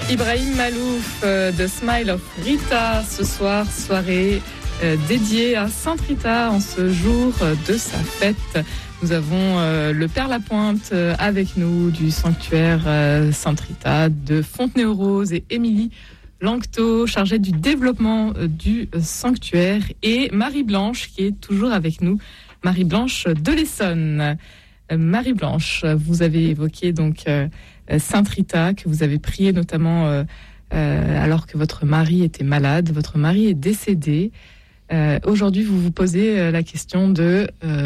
Ibrahim Malouf de Smile of Rita, ce soir, soirée dédiée à Sainte Rita en ce jour de sa fête. Nous avons le Père Lapointe avec nous du sanctuaire Sainte Rita de Fontenay-aux-Roses et Émilie Langto, chargée du développement du sanctuaire, et Marie-Blanche qui est toujours avec nous, Marie-Blanche de l'Essonne. Marie-Blanche, vous avez évoqué donc Sainte Rita, que vous avez prié notamment alors que votre mari était malade. Votre mari est décédé. Aujourd'hui, vous vous posez la question de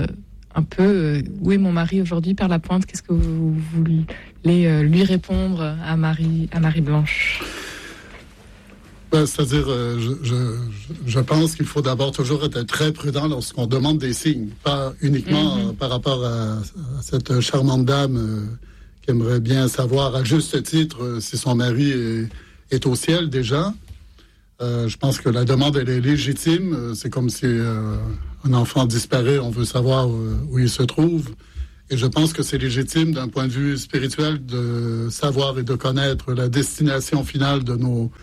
où est mon mari aujourd'hui, Père Lapointe? Qu'est-ce que vous voulez lui répondre à Marie-Blanche? C'est-à-dire, je pense qu'il faut d'abord toujours être très prudent lorsqu'on demande des signes, pas uniquement par rapport à cette charmante dame qui aimerait bien savoir à juste titre si son mari est au ciel déjà. Je pense que la demande, elle est légitime. C'est comme si un enfant disparaît, on veut savoir où il se trouve. Et je pense que c'est légitime d'un point de vue spirituel de savoir et de connaître la destination finale de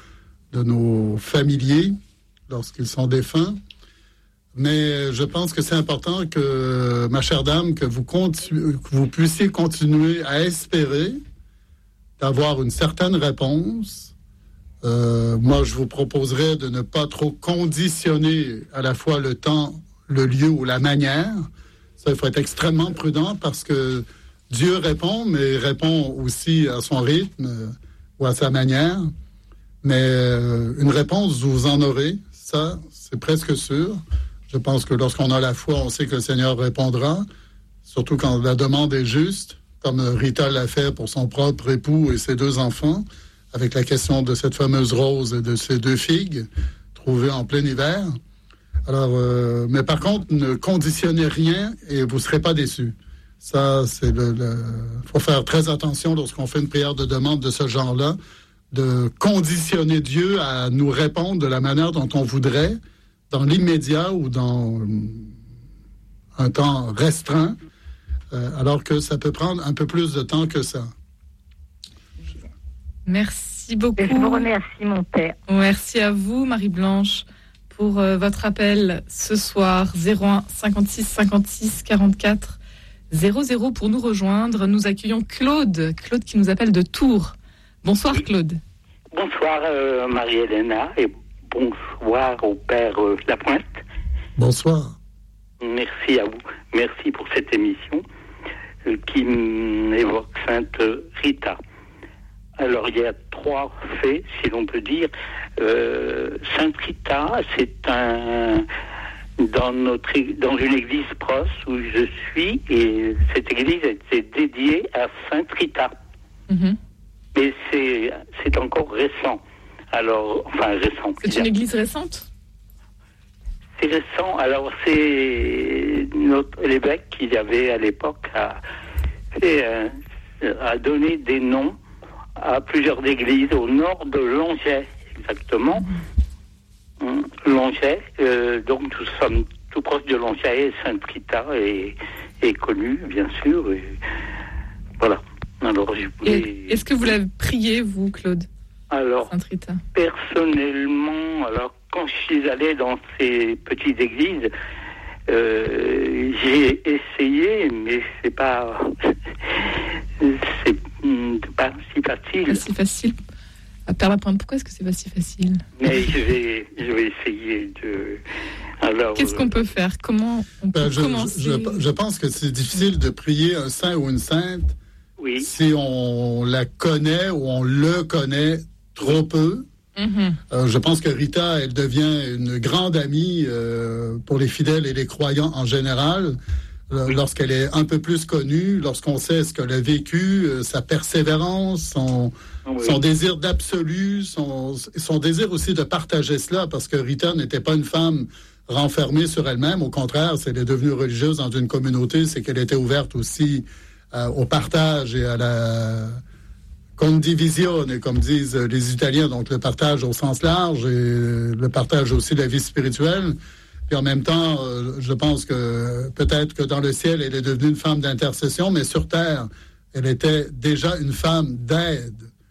nos familiers lorsqu'ils sont défunts. Mais je pense que c'est important que, ma chère dame, que vous puissiez continuer à espérer d'avoir une certaine réponse. Moi, je vous proposerais de ne pas trop conditionner à la fois le temps, le lieu ou la manière. Ça, il faut être extrêmement prudent parce que Dieu répond, mais répond aussi à son rythme ou à sa manière. Mais une réponse, vous en aurez, ça, c'est presque sûr. Je pense que lorsqu'on a la foi, on sait que le Seigneur répondra, surtout quand la demande est juste, comme Rita l'a fait pour son propre époux et ses 2 enfants, avec la question de cette fameuse rose et de ces 2 figues trouvées en plein hiver. Alors, mais par contre, ne conditionnez rien et vous ne serez pas déçus. Ça, c'est faut faire très attention lorsqu'on fait une prière de demande de ce genre-là, de conditionner Dieu à nous répondre de la manière dont on voudrait, dans l'immédiat ou dans un temps restreint, alors que ça peut prendre un peu plus de temps que ça. Merci beaucoup. Je vous remercie, mon père. Merci à vous, Marie-Blanche, pour votre appel ce soir. 01 56 56 44 00 pour nous rejoindre. Nous accueillons Claude qui nous appelle de Tours. Bonsoir, Claude. Bonsoir, Marie-Hélène, et bonsoir au Père Lapointe. Bonsoir. Merci à vous. Merci pour cette émission qui évoque Sainte Rita. Alors, il y a 3 faits, si l'on peut dire. Sainte Rita, c'est dans une église proche où je suis, et cette église était dédiée à Sainte Rita. Mm-hmm. Mais c'est encore récent. Alors, enfin, récent. C'est une église récente? C'est récent. Alors, c'est l'évêque qu'il y avait à l'époque a donné des noms à plusieurs églises au nord de Langeais, exactement. Langeais, donc nous sommes tout proche de Langeais, et Sainte Rita est connue, bien sûr. Et voilà. Alors, est-ce que vous l'avez prié, vous, Claude? Alors, Sainte Rita. Personnellement, alors quand je suis allé dans ces petites églises, j'ai essayé, mais c'est pas si facile. Pas si facile. À Père Lapointe, pourquoi est-ce que c'est pas si facile? Mais je vais essayer de. Alors, qu'est-ce qu'on peut faire? Comment on peut commencer? Je pense que c'est difficile de prier un saint ou une sainte. Oui. Si on la connaît ou on le connaît trop peu. Mm-hmm. Je pense que Rita, elle devient une grande amie pour les fidèles et les croyants en général, lorsqu'elle est un peu plus connue, lorsqu'on sait ce qu'elle a vécu, sa persévérance, son désir d'absolu, son désir aussi de partager cela, parce que Rita n'était pas une femme renfermée sur elle-même. Au contraire, si elle est devenue religieuse dans une communauté, c'est qu'elle était ouverte aussi au partage et à la condivisione, comme disent les Italiens, donc le partage au sens large et le partage aussi de la vie spirituelle. Puis en même temps, je pense que peut-être que dans le ciel, elle est devenue une femme d'intercession, mais sur terre, elle était déjà une femme d'aide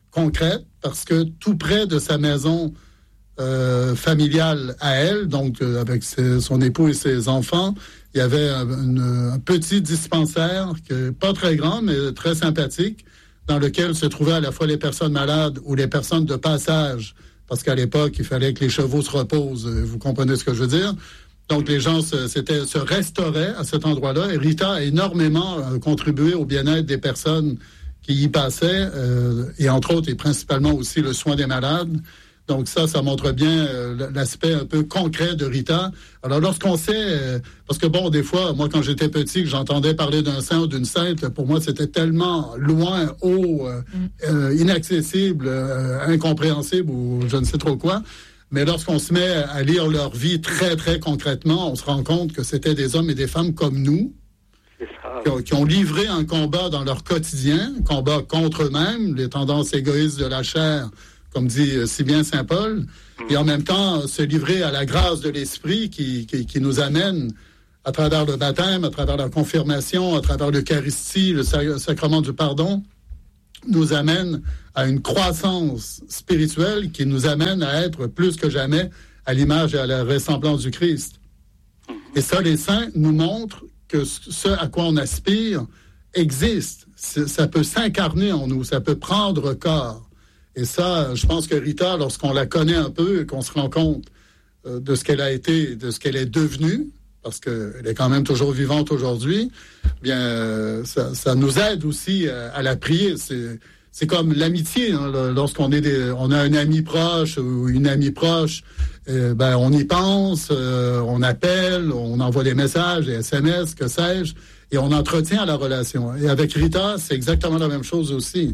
concrète, parce que tout près de sa maison familiale à elle, donc avec son époux et ses enfants, il y avait un petit dispensaire, pas très grand, mais très sympathique, dans lequel se trouvaient à la fois les personnes malades ou les personnes de passage, parce qu'à l'époque, il fallait que les chevaux se reposent. Vous comprenez ce que je veux dire? Donc, les gens se restauraient à cet endroit-là. Et Rita a énormément contribué au bien-être des personnes qui y passaient, et entre autres, et principalement aussi le soin des malades. Donc ça montre bien l'aspect un peu concret de Rita. Alors lorsqu'on sait, parce que bon, des fois, moi quand j'étais petit, que j'entendais parler d'un saint ou d'une sainte, pour moi c'était tellement loin, haut, inaccessible, incompréhensible ou je ne sais trop quoi. Mais lorsqu'on se met à lire leur vie très, très concrètement, on se rend compte que c'était des hommes et des femmes comme nous, qui ont livré un combat dans leur quotidien, un combat contre eux-mêmes, les tendances égoïstes de la chair, comme dit si bien saint Paul, et en même temps se livrer à la grâce de l'Esprit qui nous amène à travers le baptême, à travers la confirmation, à travers l'Eucharistie, le sacrement du pardon, nous amène à une croissance spirituelle qui nous amène à être plus que jamais à l'image et à la ressemblance du Christ. Et ça, les saints nous montrent que ce à quoi on aspire existe. Ça peut s'incarner en nous, ça peut prendre corps. Et ça, je pense que Rita, lorsqu'on la connaît un peu et qu'on se rend compte de ce qu'elle a été, de ce qu'elle est devenue, parce qu'elle est quand même toujours vivante aujourd'hui, bien, ça nous aide aussi à la prier. C'est comme l'amitié, hein, lorsqu'on on a un ami proche ou une amie proche, ben on y pense, on appelle, on envoie des messages, des SMS, que sais-je, et on entretient la relation. Et avec Rita, c'est exactement la même chose aussi.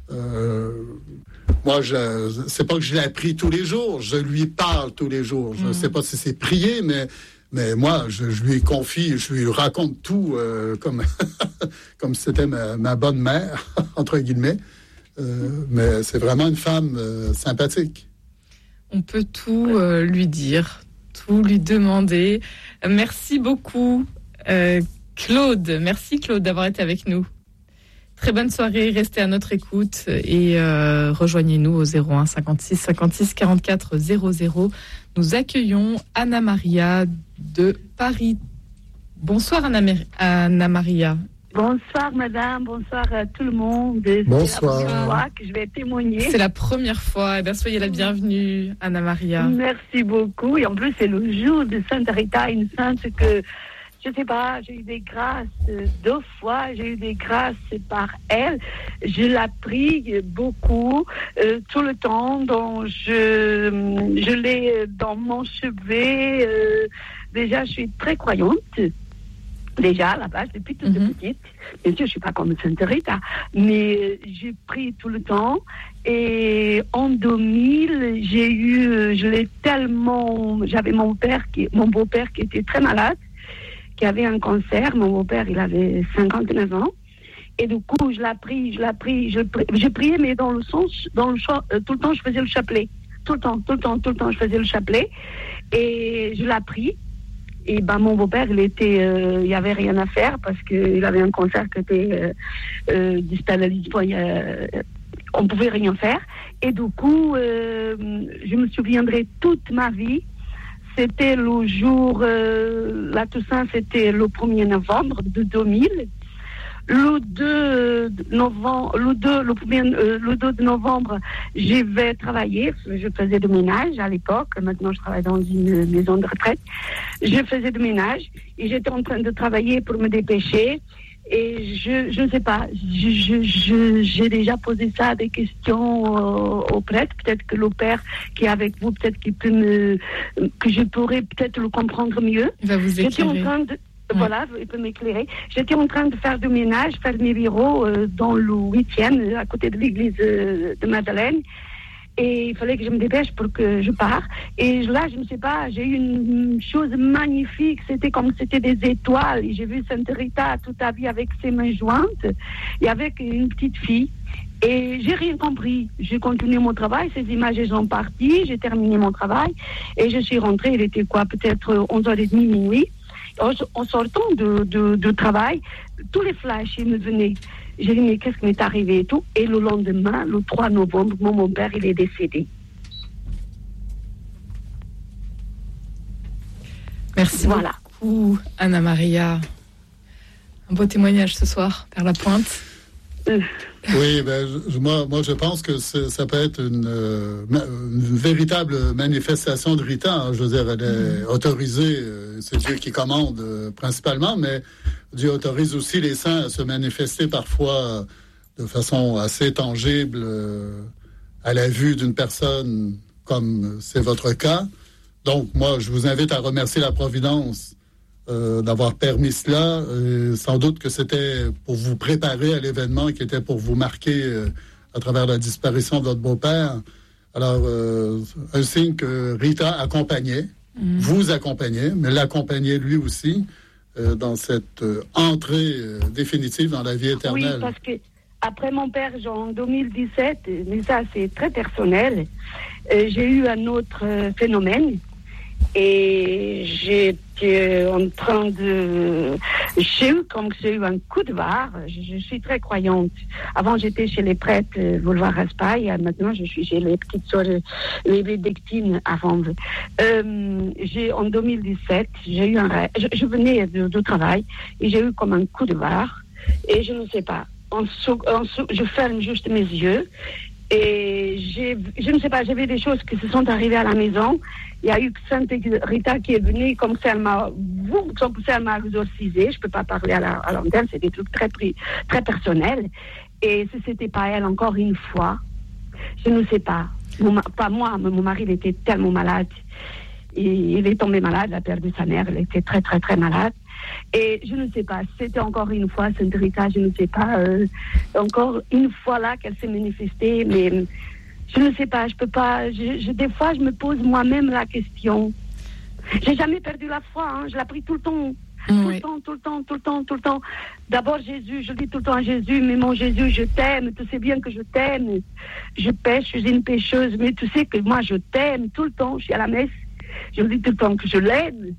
Moi, c'est pas que je l'ai appris tous les jours, je lui parle tous les jours. Je ne sais pas si c'est prier, mais moi, je lui confie, je lui raconte tout comme si c'était ma bonne mère, entre guillemets. Mais c'est vraiment une femme sympathique. On peut tout lui dire, tout lui demander. Merci beaucoup, Claude. Merci, Claude, d'avoir été avec nous. Très bonne soirée, restez à notre écoute et rejoignez-nous au 01 56 56 44 00. Nous accueillons Anna Maria de Paris. Bonsoir Anna Maria. Bonsoir madame, bonsoir à tout le monde. Bonsoir. C'est la première fois que je vais témoigner. C'est la première fois, eh bien, soyez la bienvenue Anna Maria. Merci beaucoup et en plus c'est le jour de Sainte Rita, une sainte que je sais pas, j'ai eu des grâces 2 fois, j'ai eu des grâces par elle. Je la prie beaucoup, tout le temps, donc je l'ai dans mon chevet. Déjà, je suis très croyante. Déjà, à la base, depuis toute petite. Bien sûr, je suis pas comme Sainte Rita, mais j'ai pris tout le temps. Et en 2000, j'avais mon beau-père qui était très malade, qui avait un cancer. Mon beau-père, il avait 59 ans. Et du coup, je priais, mais dans le sens, tout le temps, je faisais le chapelet. Tout le temps, je faisais le chapelet. Et je la prie. Et mon beau-père, il y avait rien à faire parce qu'il avait un cancer qui était distal. On pouvait rien faire. Et du coup, je me souviendrai toute ma vie. C'était le jour, la Toussaint, c'était le 1er novembre de 2000. Le 2 de novembre, je vais travailler. Je faisais du ménage à l'époque. Maintenant, je travaille dans une maison de retraite. Je faisais du ménage et j'étais en train de travailler pour me dépêcher. Et je ne sais pas, j'ai déjà posé ça à des questions au prêtre. Peut-être que le père qui est avec vous, peut-être que je pourrais peut-être le comprendre mieux. Il va vous éclairer. J'étais en train de... Voilà, il peut m'éclairer. J'étais en train de faire du ménage, faire mes bureaux dans le 8e, à côté de l'église de Madeleine. Et il fallait que je me dépêche pour que je parte. Et là, je ne sais pas, j'ai eu une chose magnifique. C'était comme si c'était des étoiles. Et j'ai vu Sainte Rita toute la vie avec ses mains jointes et avec une petite fille. Et j'ai rien compris. J'ai continué mon travail. Ces images sont parties. J'ai terminé mon travail. Et je suis rentrée. Il était quoi? Peut-être 11h30, minuit. En sortant de travail, tous les flashs, ils me venaient. J'ai dit, mais qu'est-ce qui m'est arrivé et tout. Et le lendemain, le 3 novembre, mon père, il est décédé. Merci beaucoup, Anna Maria. Un beau témoignage ce soir, Père Lapointe. Oui, moi je pense que ça peut être une véritable manifestation de Rita. Hein. Je veux dire, elle est autorisée, c'est Dieu qui commande principalement, mais Dieu autorise aussi les saints à se manifester parfois de façon assez tangible à la vue d'une personne, comme c'est votre cas. Donc, moi, je vous invite à remercier la Providence d'avoir permis cela. Sans doute que c'était pour vous préparer à l'événement qui était pour vous marquer à travers la disparition de votre beau-père. Alors, un signe que Rita accompagnait, vous accompagnait, mais l'accompagnait lui aussi dans cette entrée définitive dans la vie éternelle. Oui, parce que après mon père, en 2017, mais ça c'est très personnel, j'ai eu un autre phénomène. Et j'étais en train de... J'ai eu un coup de barre. Je suis très croyante. Avant, j'étais chez les prêtres Boulevard Raspail. Maintenant, je suis chez les petites sœurs, les bénédictines avant. En 2017, j'ai eu un rêve. Je venais de travail et j'ai eu comme un coup de barre. Et je ne sais pas. Je ferme juste mes yeux. Et je ne sais pas, j'avais des choses qui se sont arrivées à la maison. Il y a eu Sainte Rita qui est venue, comme ça elle m'a exorcisée. Je ne peux pas parler à l'antenne, c'est des trucs très personnels. Et si c'était pas elle encore une fois, je ne sais pas. Pas moi, mon mari il était tellement malade. Il est tombé malade, il a perdu sa mère, il était très très très malade. Et je ne sais pas, c'était encore une fois Sainte Rita, je ne sais pas, encore une fois là qu'elle s'est manifestée, mais je ne sais pas, je peux pas, des fois je me pose moi-même la question. J'ai jamais perdu la foi, hein, je l'ai pris tout le temps. Oui. Tout le temps. D'abord Jésus, je dis tout le temps à Jésus, mais mon Jésus, je t'aime, tu sais bien que je t'aime. Je pêche, je suis une pécheuse, mais tu sais que moi je t'aime tout le temps, je suis à la messe, je dis tout le temps que je l'aime.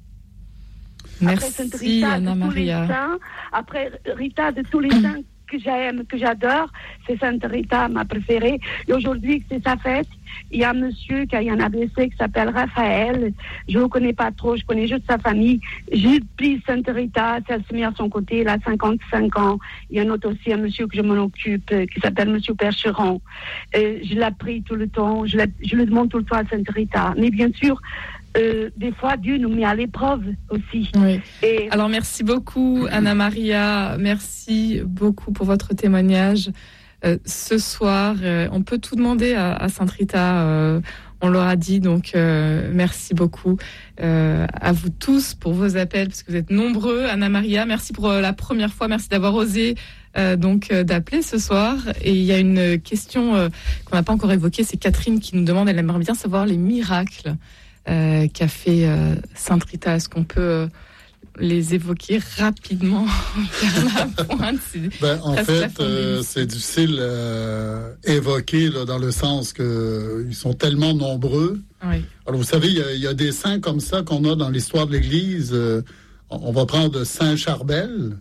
Merci Rita, Anna Maria. Après Rita de tous les saints que j'aime, que j'adore, c'est Sainte Rita, ma préférée. Et aujourd'hui, c'est sa fête. Il y a un monsieur qui a eu un AVC qui s'appelle Raphaël. Je ne le connais pas trop, je connais juste sa famille. J'ai pris Sainte Rita, elle s'est mise à son côté, elle a 55 ans. Il y a un monsieur que je m'en occupe, qui s'appelle monsieur Percheron. Je l'ai pris tout le temps, je le demande tout le temps à Sainte Rita. Mais bien sûr, des fois, Dieu nous met à l'épreuve aussi. Oui. Alors, merci beaucoup, Anna Maria. Merci beaucoup pour votre témoignage. Ce soir, on peut tout demander à Sainte Rita. On leur a dit, donc merci beaucoup à vous tous pour vos appels, parce que vous êtes nombreux. Anna Maria, merci pour la première fois. Merci d'avoir osé d'appeler ce soir. Et il y a une question qu'on n'a pas encore évoquée. C'est Catherine qui nous demande, elle aimerait bien savoir les miracles qu'a fait Sainte Rita. Est-ce qu'on peut les évoquer rapidement vers la pointe? En fait, c'est difficile à évoquer là, dans le sens qu'ils sont tellement nombreux. Oui. Alors, vous savez, il y a des saints comme ça qu'on a dans l'histoire de l'Église. On va prendre Saint Charbel,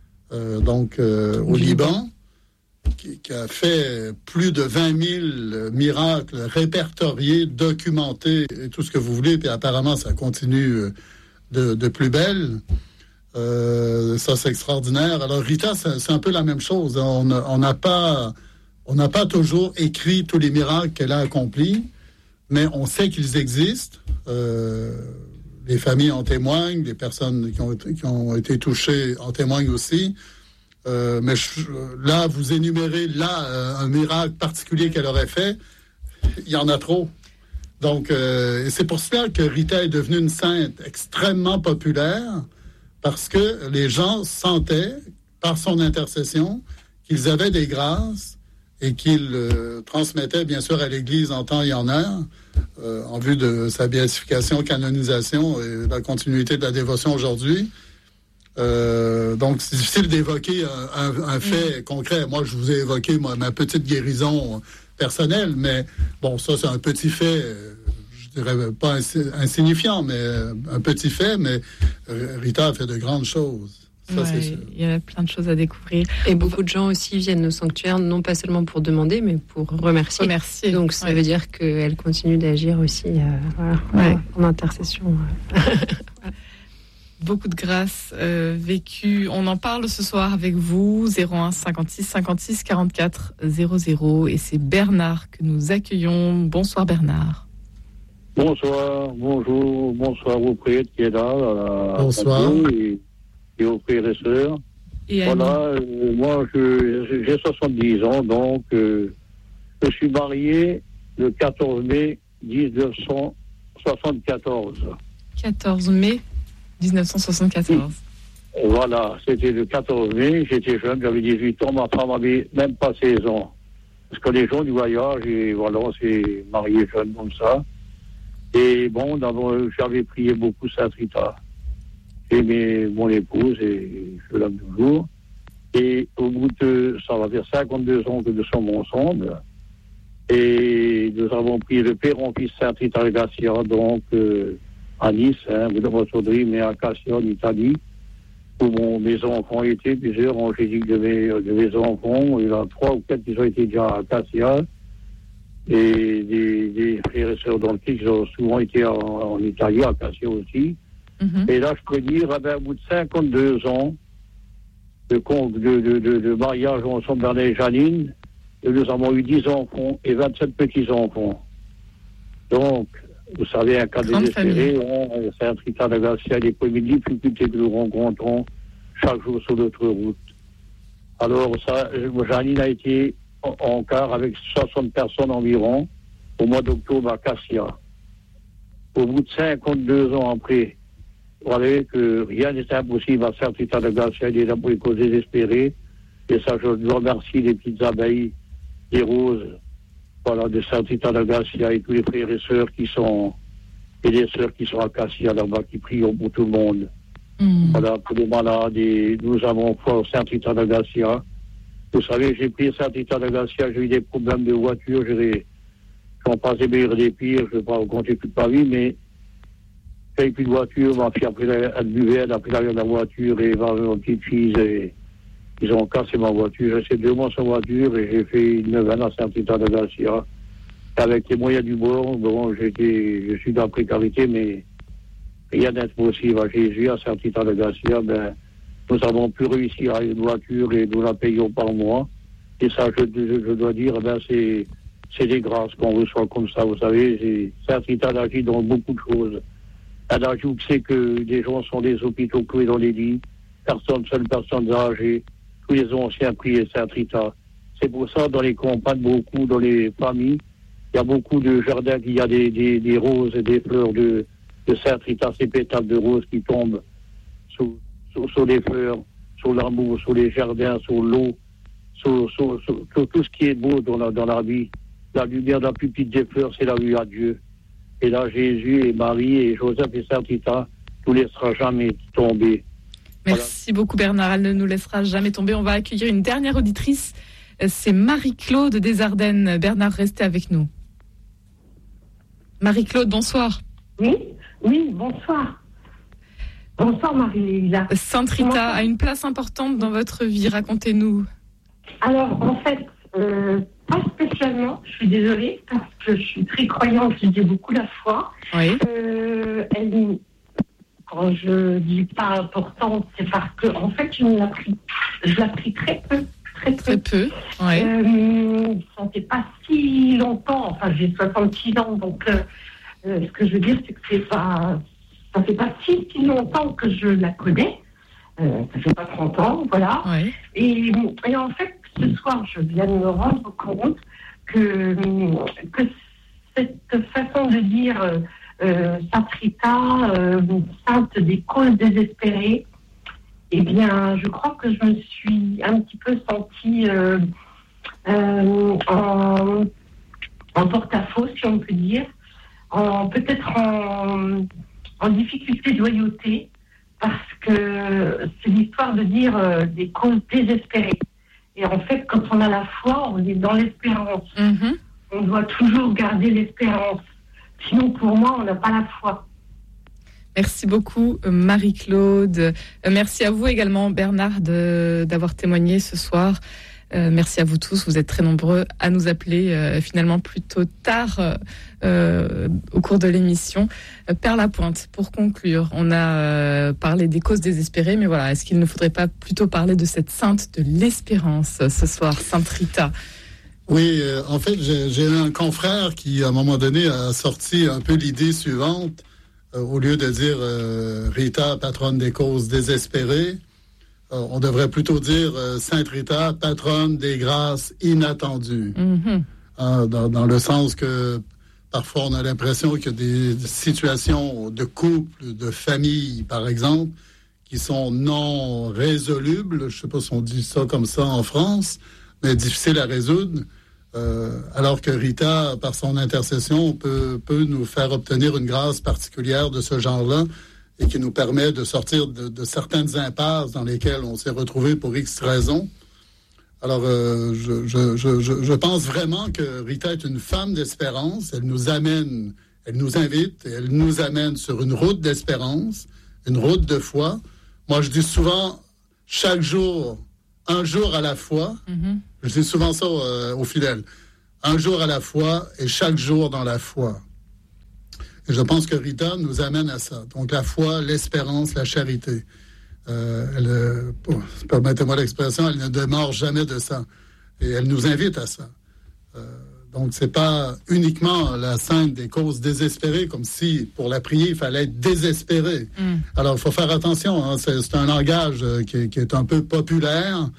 au Liban, qui a fait plus de 20 000 miracles répertoriés, documentés, et tout ce que vous voulez, puis apparemment, ça continue de plus belle. Ça, c'est extraordinaire. Alors, Rita, c'est un peu la même chose. On n'a pas toujours écrit tous les miracles qu'elle a accomplis, mais on sait qu'ils existent. Les familles en témoignent, les personnes qui ont été touchées en témoignent aussi. Mais là, vous énumérez un miracle particulier qu'elle aurait fait, il y en a trop. Donc, et c'est pour cela que Rita est devenue une sainte extrêmement populaire, parce que les gens sentaient, par son intercession, qu'ils avaient des grâces et qu'ils transmettaient, bien sûr, à l'Église en temps et en heure, en vue de sa béatification, canonisation et la continuité de la dévotion aujourd'hui. Donc, c'est difficile d'évoquer un fait concret. Moi, je vous ai évoqué ma petite guérison personnelle, mais bon, ça, c'est un petit fait, je dirais pas insignifiant, mais un petit fait, mais Rita a fait de grandes choses. Ça, c'est sûr. Il y a plein de choses à découvrir. Et beaucoup de gens aussi viennent au sanctuaire, non pas seulement pour demander, mais pour remercier. Donc ça veut dire qu'elle continue d'agir aussi en intercession. Beaucoup de grâce vécue. On en parle ce soir avec vous, 01 56 56 44 00. Et c'est Bernard que nous accueillons. Bonsoir Bernard. Bonsoir, bonsoir aux prêtres qui est là. Bonsoir. Et aux frères et sœurs. Voilà, moi j'ai 70 ans, donc je suis marié le 14 mai 1974. 14 mai 1974. Voilà, c'était le 14 mai, j'étais jeune, j'avais 18 ans, ma femme avait même pas 16 ans. Parce que les gens du voyage, et voilà, on s'est marié jeune comme ça. Et bon, j'avais prié beaucoup Sainte Rita. J'ai mon épouse et je l'aime toujours. Et au bout de, ça va faire 52 ans que nous sommes ensemble. Et nous avons pris le père en fils Sainte Rita Garcia, donc à Nice, vous devez sauter, mais à Cassia, en Italie, où mes enfants étaient, plusieurs angéliques de mes enfants. Il y en a 3 ou 4 qui ont été déjà à Cassia. Et des frères et sœurs dans le qui ont souvent été en Italie, à Cassia aussi. Mm-hmm. Et là, je peux dire, au bout de 52 ans de mariage ensemble, Bernard et Janine, nous avons eu 10 enfants et 27 petits-enfants. Donc, vous savez, un cas désespéré, c'est un Rita de Garcia, les premières difficultés que nous rencontrons chaque jour sur notre route. Alors, Janine a été en quart avec 60 personnes environ au mois d'octobre à Cassia. Au bout de 52 ans après, vous savez que rien n'est impossible à Sainte Rita de Garcia, il est là pour les causes désespérées. Et ça, je remercie les petites abeilles, les roses, voilà, de Sainte Rita de Garcia et tous les frères et sœurs et les sœurs qui sont à Cassia là-bas, qui prient pour tout le monde. Voilà, pour les malades, et nous avons foi Sainte Rita de Garcia. Vous savez, j'ai pris Sainte Rita de Garcia, j'ai eu des problèmes de voiture, j'en passais meilleur des pires, je ne vais pas raconter toute ma vie, mais j'ai plus de voiture, ma fille a pris elle buvait, elle a pris l'arrière de la voiture, et ma petite fille, ils ont cassé ma voiture. J'ai fait 2 mois sans voiture, et j'ai fait 9 ans à Sainte Rita de Garcia. Avec les moyens du bord, bon, je suis dans la précarité, mais rien n'est possible à Jésus, à Sainte Rita de Garcia, nous avons pu réussir à une voiture et nous la payons par mois. Et ça, je dois dire, c'est des grâces qu'on reçoit comme ça, vous savez. Sainte Rita agit dans beaucoup de choses. Elle ajoute que les gens sont des hôpitaux cloués dans les lits, seules personnes âgées, tous les anciens prient Sainte Rita. C'est pour ça, dans les campagnes, beaucoup, dans les familles, il y a beaucoup de jardins, il y a des roses et des fleurs de Sainte Rita, ces pétales de roses qui tombent sur les fleurs, sur l'amour, sur les jardins, sur l'eau, sur tout ce qui est beau dans la vie. La lumière la plus petite des fleurs, c'est la vue à Dieu. Et là, Jésus et Marie et Joseph et Sainte Rita ne nous laissera jamais tomber. Merci beaucoup Bernard, elle ne nous laissera jamais tomber. On va accueillir une dernière auditrice, c'est Marie-Claude des Ardennes. Bernard, restez avec nous. Marie-Claude, bonsoir. Oui, bonsoir. Bonsoir Marie-Lila. Sainte Rita a une place importante dans votre vie, racontez-nous. Alors, en fait, pas spécialement, je suis désolée, parce que je suis très croyante, je dis beaucoup la foi. Oui. Quand je dis pas importante, c'est parce que, en fait, je la prie très peu. Très peu, oui. Ça ne fait pas si longtemps, enfin j'ai 66 ans, donc ce que je veux dire, c'est que ça fait pas si longtemps que je la connais, ça fait pas 30 ans, voilà. Oui. Et en fait, ce soir, je viens de me rendre compte que cette façon de dire Sainte Rita, sainte des causes désespérées, eh bien, je crois que je me suis un petit peu sentie en porte-à-faux, si on peut dire, peut-être en difficulté de loyauté, parce que c'est l'histoire de dire des causes désespérées. Et en fait, quand on a la foi, on est dans l'espérance. Mm-hmm. On doit toujours garder l'espérance. Sinon, pour moi, on n'a pas la foi. Merci beaucoup Marie-Claude. Merci à vous également Bernard d'avoir témoigné ce soir. Merci à vous tous, vous êtes très nombreux à nous appeler finalement plutôt tard au cours de l'émission. Père Lapointe, pour conclure, on a parlé des causes désespérées, mais voilà, est-ce qu'il ne faudrait pas plutôt parler de cette sainte de l'espérance ce soir, Sainte Rita? Oui, en fait, j'ai un confrère qui, à un moment donné, a sorti un peu l'idée suivante. Au lieu de dire Rita, patronne des causes désespérées, on devrait plutôt dire Sainte Rita, patronne des grâces inattendues. Dans le sens que parfois on a l'impression qu'il y a des situations de couple, de famille, par exemple, qui sont non résolubles. Je ne sais pas si on dit ça comme ça en France, mais difficiles à résoudre. Alors que Rita, par son intercession, peut nous faire obtenir une grâce particulière de ce genre-là et qui nous permet de sortir de certaines impasses dans lesquelles on s'est retrouvé pour X raisons. Alors, je pense vraiment que Rita est une femme d'espérance. Elle nous invite, et elle nous amène sur une route d'espérance, une route de foi. Moi, je dis souvent, chaque jour, un jour à la fois. Je dis souvent ça aux fidèles. Un jour à la fois et chaque jour dans la foi. Et je pense que Rita nous amène à ça. Donc la foi, l'espérance, la charité. Permettez-moi l'expression, elle ne demeure jamais de ça. Et elle nous invite à ça. Donc c'est pas uniquement la sainte des causes désespérées, comme si pour la prier, il fallait être désespéré. Alors il faut faire attention, hein, c'est un langage qui est un peu populaire,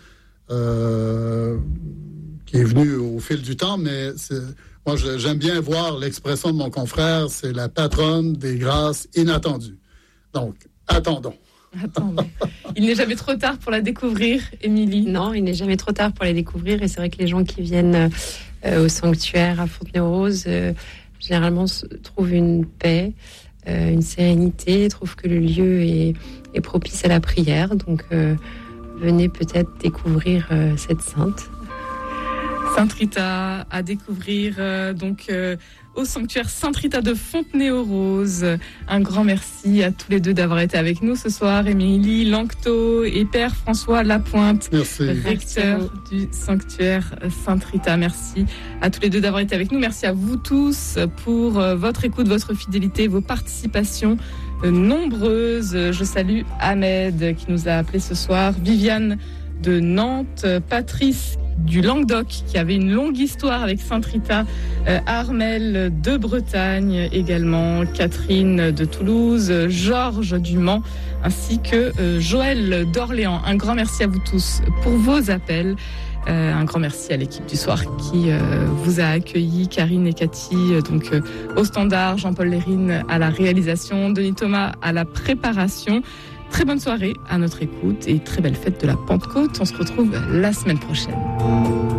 qui est venu au fil du temps, mais moi j'aime bien voir l'expression de mon confrère, c'est la patronne des grâces inattendues. Donc, attendons. Il n'est jamais trop tard pour la découvrir, Émilie. Non, il n'est jamais trop tard pour la découvrir, et c'est vrai que les gens qui viennent au sanctuaire à Fontenay-aux-Roses généralement trouvent une paix, une sérénité, trouvent que le lieu est propice à la prière, donc venez peut-être découvrir cette sainte. Sainte Rita à découvrir au sanctuaire Sainte Rita de Fontenay-aux-Roses. Un grand merci à tous les deux d'avoir été avec nous ce soir, Émilie Lanctot et Père François Lapointe, recteur du sanctuaire Sainte Rita. Merci à tous les deux d'avoir été avec nous. Merci à vous tous pour votre écoute, votre fidélité, vos participations nombreuses. Je salue Ahmed qui nous a appelé ce soir, Viviane de Nantes, Patrice du Languedoc qui avait une longue histoire avec Sainte Rita, Armel de Bretagne également, Catherine de Toulouse, Georges du Mans ainsi que Joël d'Orléans. Un grand merci à vous tous pour vos appels. Un grand merci à l'équipe du soir qui vous a accueilli, Karine et Cathy au standard, Jean-Paul Lérine à la réalisation, Denis Thomas à la préparation. Très bonne soirée à notre écoute et très belle fête de la Pentecôte. On se retrouve la semaine prochaine.